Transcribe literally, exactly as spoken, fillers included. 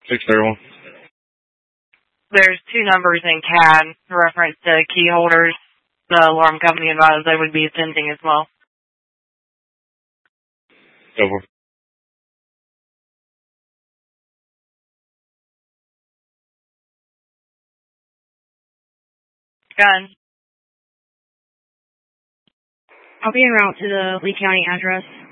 six thirty-one. There's two numbers in C A D reference to key holders. The alarm company advised they would be attending as well. Over. Gun. I'll be en route to the Lee County address.